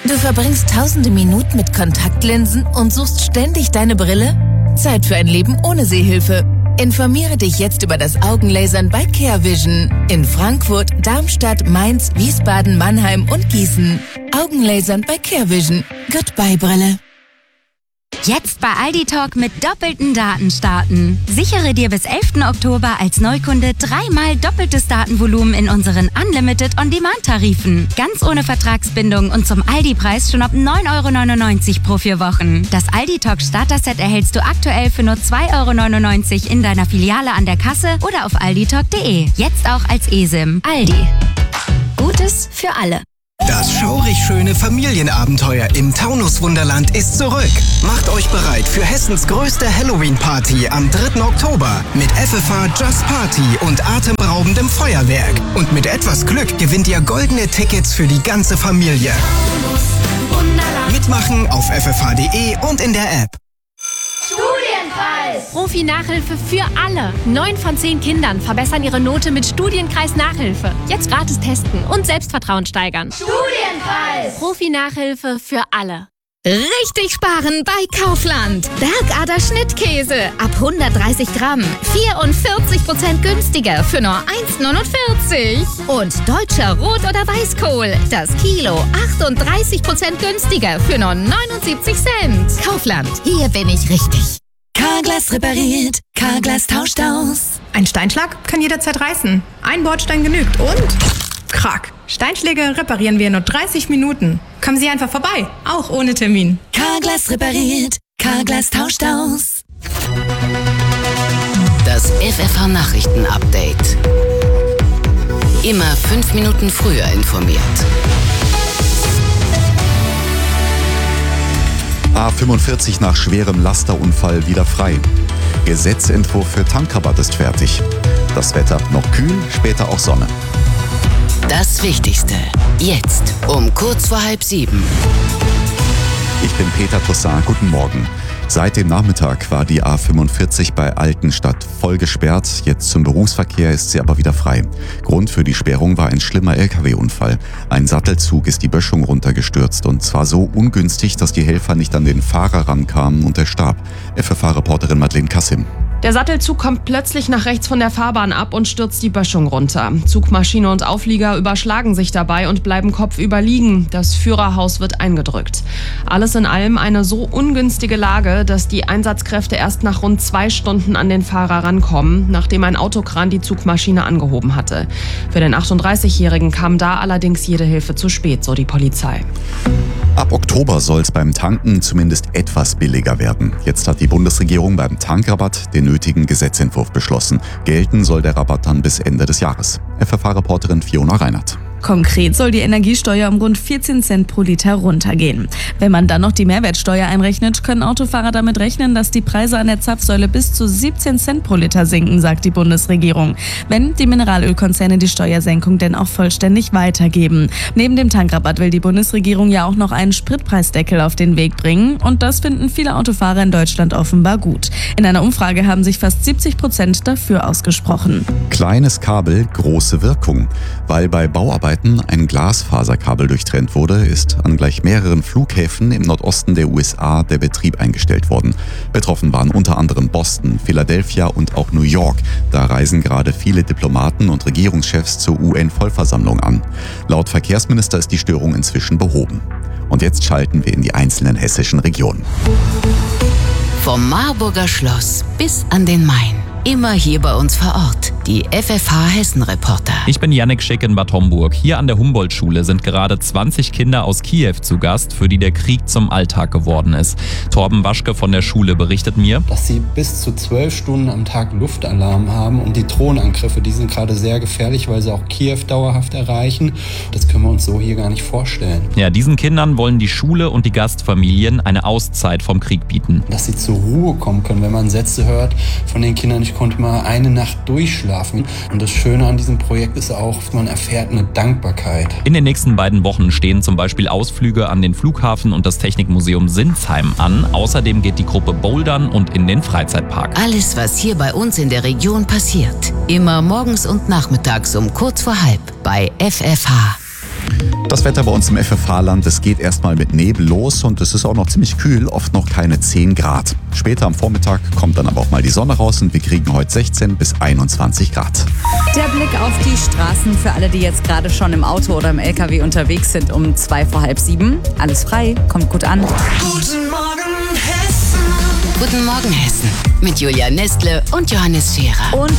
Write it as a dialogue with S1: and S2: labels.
S1: Du verbringst tausende Minuten mit Kontaktlinsen und suchst ständig deine Brille? Zeit für ein Leben ohne Sehhilfe. Informiere dich jetzt über das Augenlasern bei CareVision in Frankfurt, Darmstadt, Mainz, Wiesbaden, Mannheim und Gießen. Augenlasern bei CareVision. Goodbye Brille.
S2: Jetzt bei Aldi Talk mit doppelten Daten starten. Sichere dir bis 11. Oktober als Neukunde 3-mal doppeltes Datenvolumen in unseren Unlimited On-Demand-Tarifen. Ganz ohne Vertragsbindung und zum Aldi-Preis schon ab 9,99 € pro 4 Wochen. Das Aldi Talk Starter-Set erhältst du aktuell für nur 2,99 € in deiner Filiale an der Kasse oder auf alditalk.de. Jetzt auch als eSIM. Aldi. Gutes für alle.
S3: Das schaurig schöne Familienabenteuer im Taunus-Wunderland ist zurück. Macht euch bereit für Hessens größte Halloween-Party am 3. Oktober mit FFH Just Party und atemberaubendem Feuerwerk. Und mit etwas Glück gewinnt ihr goldene Tickets für die ganze Familie. Mitmachen auf ffh.de und in der App.
S4: Studienkreis! Profi-Nachhilfe für alle. 9 von 10 Kindern verbessern ihre Note mit Studienkreis-Nachhilfe. Jetzt gratis testen und Selbstvertrauen steigern. Studienkreis! Profi-Nachhilfe für alle.
S5: Richtig sparen bei Kaufland. Bergader Schnittkäse ab 130 Gramm. 44% günstiger für nur 1,49. Und deutscher Rot- oder Weißkohl. Das Kilo 38% günstiger für nur 79 Cent. Kaufland, hier bin ich richtig.
S1: Carglass repariert, Carglass tauscht aus.
S6: Ein Steinschlag kann jederzeit reißen. Ein Bordstein genügt und... Krack. Steinschläge reparieren wir in nur 30 Minuten. Kommen Sie einfach vorbei, auch ohne Termin.
S1: Carglass repariert, Carglass tauscht aus.
S7: Das FFH-Nachrichten-Update. Immer 5 Minuten früher informiert.
S8: A45 nach schwerem Lasterunfall wieder frei. Gesetzentwurf für Tankrabatt ist fertig. Das Wetter noch kühl, später auch Sonne.
S7: Das Wichtigste. Jetzt um kurz vor 6:30.
S8: Ich bin Peter Tossard. Guten Morgen. Seit dem Nachmittag war die A45 bei Altenstadt voll gesperrt. Jetzt zum Berufsverkehr ist sie aber wieder frei. Grund für die Sperrung war ein schlimmer LKW-Unfall. Ein Sattelzug ist die Böschung runtergestürzt und zwar so ungünstig, dass die Helfer nicht an den Fahrer rankamen und er starb. FFH-Reporterin Madeleine Kassim.
S9: Der Sattelzug kommt plötzlich nach rechts von der Fahrbahn ab und stürzt die Böschung runter. Zugmaschine und Auflieger überschlagen sich dabei und bleiben kopfüber liegen. Das Führerhaus wird eingedrückt. Alles in allem eine so ungünstige Lage, dass die Einsatzkräfte erst nach rund 2 Stunden an den Fahrer rankommen, nachdem ein Autokran die Zugmaschine angehoben hatte. Für den 38-Jährigen kam da allerdings jede Hilfe zu spät, so die Polizei.
S8: Ab Oktober soll es beim Tanken zumindest etwas billiger werden. Jetzt hat die Bundesregierung beim Tankrabatt den nötigen Gesetzentwurf beschlossen. Gelten soll der Rabatt dann bis Ende des Jahres. FFH-Reporterin Fiona Reinhardt.
S10: Konkret soll die Energiesteuer um rund 14 Cent pro Liter runtergehen. Wenn man dann noch die Mehrwertsteuer einrechnet, können Autofahrer damit rechnen, dass die Preise an der Zapfsäule bis zu 17 Cent pro Liter sinken, sagt die Bundesregierung. Wenn die Mineralölkonzerne die Steuersenkung denn auch vollständig weitergeben. Neben dem Tankrabatt will die Bundesregierung ja auch noch einen Spritpreisdeckel auf den Weg bringen. Und das finden viele Autofahrer in Deutschland offenbar gut. In einer Umfrage haben sich fast 70% dafür ausgesprochen.
S8: Kleines Kabel, große Wirkung. Weil bei Bauarbeiten ein Glasfaserkabel durchtrennt wurde, ist an gleich mehreren Flughäfen im Nordosten der USA der Betrieb eingestellt worden. Betroffen waren unter anderem Boston, Philadelphia und auch New York. Da reisen gerade viele Diplomaten und Regierungschefs zur UN-Vollversammlung an. Laut Verkehrsminister ist die Störung inzwischen behoben. Und jetzt schalten wir in die einzelnen hessischen Regionen.
S7: Vom Marburger Schloss bis an den Main. Immer hier bei uns vor Ort. Die FFH Hessen-Reporter.
S11: Ich bin Yannick Schick in Bad Homburg. Hier an der Humboldt-Schule sind gerade 20 Kinder aus Kiew zu Gast, für die der Krieg zum Alltag geworden ist. Torben Waschke von der Schule berichtet mir,
S12: dass sie bis zu 12 Stunden am Tag Luftalarm haben und die Drohnenangriffe, die sind gerade sehr gefährlich, weil sie auch Kiew dauerhaft erreichen. Das können wir uns so hier gar nicht vorstellen.
S11: Ja, diesen Kindern wollen die Schule und die Gastfamilien eine Auszeit vom Krieg bieten.
S12: Dass sie zur Ruhe kommen können, wenn man Sätze hört von den Kindern, ich konnte mal eine Nacht durchschlafen. Und das Schöne an diesem Projekt ist auch, man erfährt eine Dankbarkeit.
S11: In den nächsten beiden Wochen stehen zum Beispiel Ausflüge an den Flughafen und das Technikmuseum Sinsheim an. Außerdem geht die Gruppe bouldern und in den Freizeitpark.
S7: Alles, was hier bei uns in der Region passiert. Immer morgens und nachmittags um kurz vor 6:30 bei FFH.
S8: Das Wetter bei uns im FFH-Land, es geht erstmal mit Nebel los und es ist auch noch ziemlich kühl, oft noch keine 10 Grad. Später am Vormittag kommt dann aber auch mal die Sonne raus und wir kriegen heute 16 bis 21 Grad.
S13: Der Blick auf die Straßen für alle, die jetzt gerade schon im Auto oder im LKW unterwegs sind um 6:45. Alles frei, kommt gut an.
S7: Guten Morgen Hessen. Guten Morgen Hessen. Mit Julia Nestle und Johannes Scherer.
S13: Und